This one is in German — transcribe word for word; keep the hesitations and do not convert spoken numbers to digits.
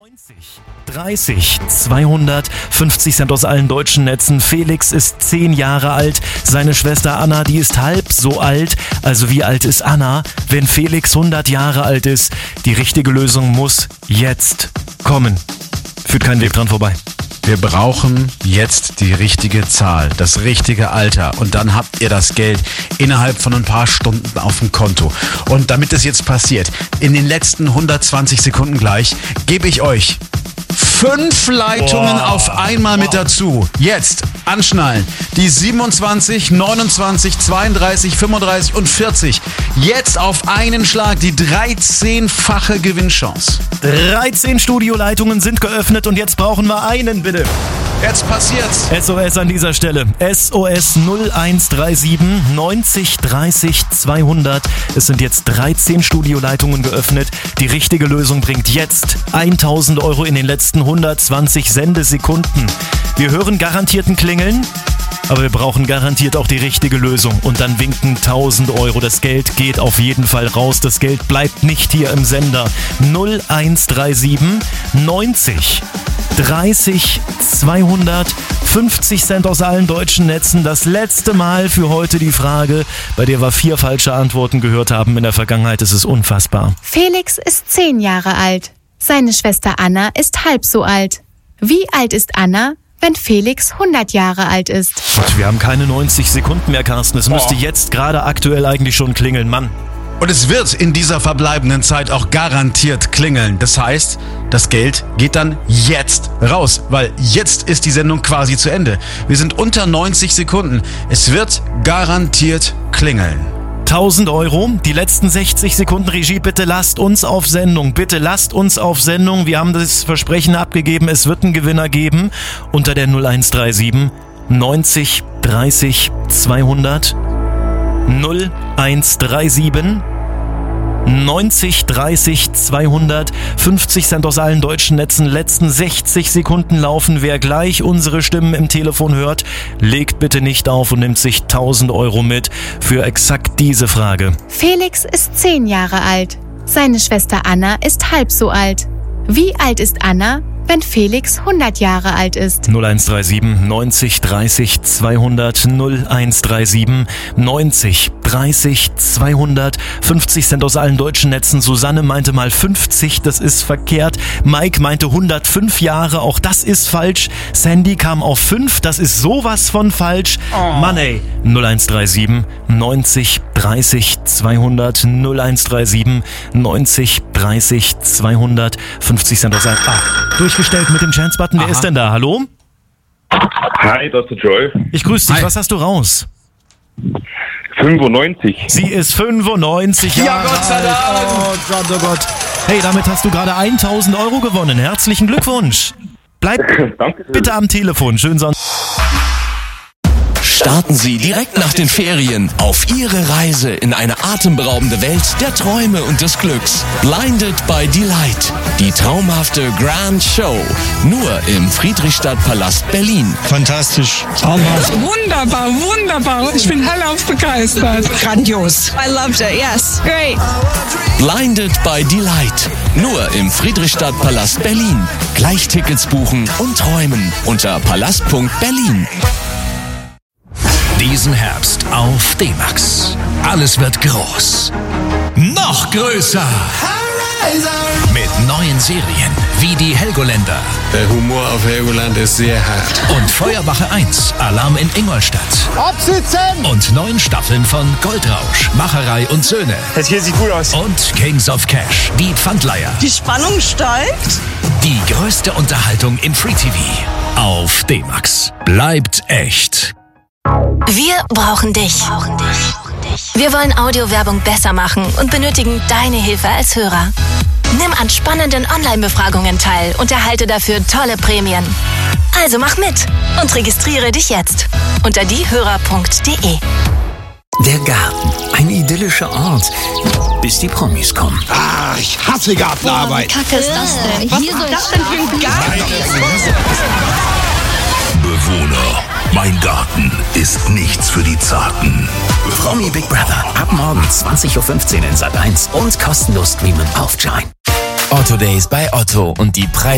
dreißig, zweihundert, fünfzig Cent aus allen deutschen Netzen. Felix ist zehn Jahre alt. Seine Schwester Anna, die ist halb so alt. Also wie alt ist Anna, wenn Felix hundert Jahre alt ist? Die richtige Lösung muss jetzt kommen. Führt kein Weg dran vorbei. Wir brauchen jetzt die richtige Zahl, das richtige Alter und dann habt ihr das Geld innerhalb von ein paar Stunden auf dem Konto. Und damit es jetzt passiert, in den letzten hundertzwanzig Sekunden gleich, gebe ich euch fünf Leitungen Boah. auf einmal mit dazu. Jetzt anschnallen. Die siebenundzwanzig, neunundzwanzig, zweiunddreißig, fünfunddreißig und vierzig. Jetzt auf einen Schlag die dreizehnfache Gewinnchance. dreizehn Studioleitungen sind geöffnet und jetzt brauchen wir einen, bitte. Jetzt passiert's. S O S an dieser Stelle. S O S null eins drei sieben neunzig dreißig zweihundert. Es sind jetzt dreizehn Studioleitungen geöffnet. Die richtige Lösung bringt jetzt tausend Euro in den letzten hundertzwanzig Sendesekunden. Wir hören garantierten Klingeln, aber wir brauchen garantiert auch die richtige Lösung. Und dann winken tausend Euro. Das Geld geht auf jeden Fall raus. Das Geld bleibt nicht hier im Sender. null eins drei sieben neunzig dreißig zweihundert, fünfzig Cent aus allen deutschen Netzen. Das letzte Mal für heute die Frage, bei der wir vier falsche Antworten gehört haben in der Vergangenheit. Es ist unfassbar. Felix ist zehn Jahre alt. Seine Schwester Anna ist halb so alt. Wie alt ist Anna, wenn Felix hundert Jahre alt ist? Gott, wir haben keine neunzig Sekunden mehr, Carsten. Es müsste jetzt gerade aktuell eigentlich schon klingeln, Mann. Und es wird in dieser verbleibenden Zeit auch garantiert klingeln. Das heißt, das Geld geht dann jetzt raus, weil jetzt ist die Sendung quasi zu Ende. Wir sind unter neunzig Sekunden. Es wird garantiert klingeln. tausend Euro, die letzten sechzig Sekunden. Regie, bitte lasst uns auf Sendung. Bitte lasst uns auf Sendung. Wir haben das Versprechen abgegeben, es wird einen Gewinner geben. Unter der null eins drei sieben neunzig dreißig zweihundert. null eins drei sieben neunzig dreißig zweihundert, fünfzig Cent aus allen deutschen Netzen, letzten sechzig Sekunden laufen. Wer gleich unsere Stimmen im Telefon hört, legt bitte nicht auf und nimmt sich tausend Euro mit für exakt diese Frage. Felix ist zehn Jahre alt. Seine Schwester Anna ist halb so alt. Wie alt ist Anna, wenn Felix hundert Jahre alt ist? null eins drei sieben neunzig dreißig zweihundert, null eins drei sieben neunzig dreißig zweihundert, fünfzig Cent aus allen deutschen Netzen. Susanne meinte mal fünfzig, das ist verkehrt. Mike meinte hundertfünf Jahre, auch das ist falsch. Sandy kam auf fünf, das ist sowas von falsch. Oh. Mann ey. null eins drei sieben neunzig dreißig zweihundert, null eins drei sieben neunzig dreißig zweihundert, fünfzig Cent aus allen... Ah, durchgestellt mit dem Chance-Button. Wer Aha. ist denn da? Hallo? Hi, das ist Joel. Ich grüße dich. Hi. Was hast du raus? fünfundneunzig. Sie ist fünfundneunzig Ja, Jahre Gott sei alt. Dank. Oh Gott, oh Gott. Hey, damit hast du gerade tausend Euro gewonnen. Herzlichen Glückwunsch. Bleib Danke. bitte am Telefon. Schönen Sonntag. Starten Sie direkt nach den Ferien auf Ihre Reise in eine atemberaubende Welt der Träume und des Glücks. Blinded by Delight. Die traumhafte Grand Show. Nur im Friedrichstadtpalast Berlin. Fantastisch. Traumhaft. Wunderbar, wunderbar. Ich bin hellauf begeistert. Grandios. I loved it, yes. Great. Blinded by Delight. Nur im Friedrichstadtpalast Berlin. Gleich Tickets buchen und träumen unter palast punkt berlin. Diesen Herbst auf D-Max. Alles wird groß. Noch größer. Mit neuen Serien wie die Helgoländer. Der Humor auf Helgoland ist sehr hart. Und Feuerwache eins, Alarm in Ingolstadt. Absitzen! Und neun Staffeln von Goldrausch, Macherei und Söhne. Das hier sieht gut aus. Und Kings of Cash, die Pfandleiher. Die Spannung steigt. Die größte Unterhaltung im Free-T V. Auf D-Max. Bleibt echt. Wir brauchen dich. Wir wollen Audiowerbung besser machen und benötigen deine Hilfe als Hörer. Nimm an spannenden Online-Befragungen teil und erhalte dafür tolle Prämien. Also mach mit und registriere dich jetzt unter diehörer punkt de. Der Garten. Ein idyllischer Ort. Bis die Promis kommen. Ah, ich hasse Gartenarbeit. Kacke ist das denn? Was ist das denn für ein Garten? Bewohner. Mein Garten ist nichts für die Zarten. Promi Big Brother. Ab morgen zwanzig Uhr fünfzehn in Sat eins und kostenlos streamen auf Join. Otto Days bei Otto und die Preise